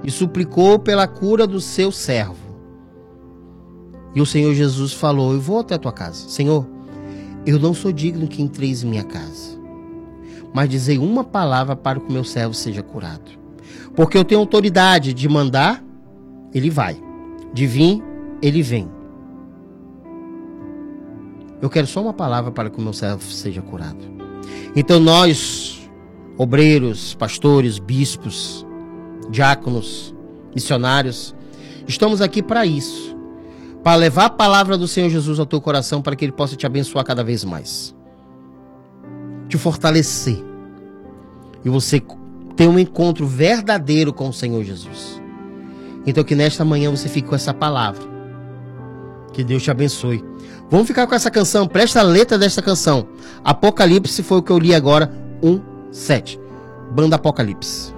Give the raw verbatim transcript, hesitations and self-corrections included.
e suplicou pela cura do seu servo. E o Senhor Jesus falou: eu vou até a tua casa. Senhor, eu não sou digno que entreis em minha casa, mas dizei uma palavra para que o meu servo seja curado. Porque eu tenho autoridade de mandar, ele vai. De vir, ele vem. Eu quero só uma palavra para que o meu servo seja curado. Então nós, obreiros, pastores, bispos, diáconos, missionários, estamos aqui para isso. Para levar a palavra do Senhor Jesus ao teu coração, para que Ele possa te abençoar cada vez mais. Te fortalecer. E você ter um encontro verdadeiro com o Senhor Jesus. Então que nesta manhã você fique com essa palavra. Que Deus te abençoe. Vamos ficar com essa canção. Presta a letra desta canção. Apocalipse foi o que eu li agora. um, sete. Banda Apocalipse.